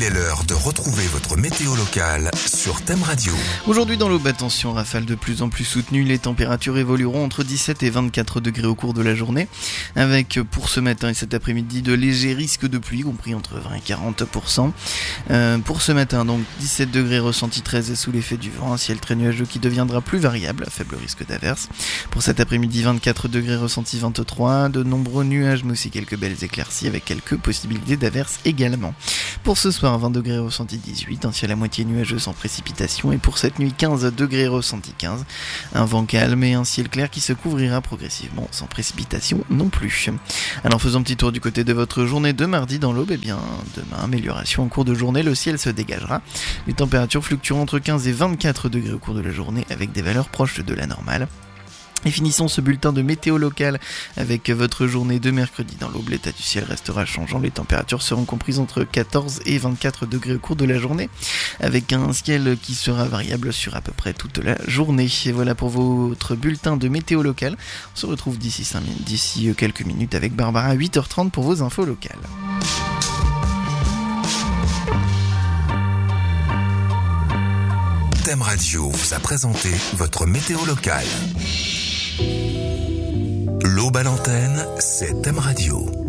est l'heure de retrouver votre météo locale sur Thème Radio. Aujourd'hui dans l'Aube, attention, rafales de plus en plus soutenues, les températures évolueront entre 17 et 24 degrés au cours de la journée, avec pour ce matin et cet après-midi de légers risques de pluie, compris entre 20 et 40%. Pour ce matin, donc 17 degrés ressentis 13 et sous l'effet du vent, un ciel très nuageux qui deviendra plus variable, à faible risque d'averse. Pour cet après-midi, 24 degrés ressentis 23, de nombreux nuages mais aussi quelques belles éclaircies avec quelques possibilités d'averse également. Pour ce soir, 20 degrés ressenti 18, un ciel à moitié nuageux sans précipitation, et pour cette nuit, 15 degrés ressenti 15, un vent calme et un ciel clair qui se couvrira progressivement sans précipitation non plus. Alors faisons un petit tour du côté de votre journée de mardi dans l'Aube. Demain, amélioration en cours de journée, le ciel se dégagera, les températures fluctueront entre 15 et 24 degrés au cours de la journée avec des valeurs proches de la normale. Et finissons ce bulletin de météo local avec votre journée de mercredi dans l'Aube. L'état du ciel restera changeant, les températures seront comprises entre 14 et 24 degrés au cours de la journée, avec un ciel qui sera variable sur à peu près toute la journée. Et voilà pour votre bulletin de météo local. On se retrouve d'ici quelques minutes avec Barbara à 8h30 pour vos infos locales. Thème Radio vous a présenté votre météo locale. L'Aube à l'antenne, c'est Thème Radio.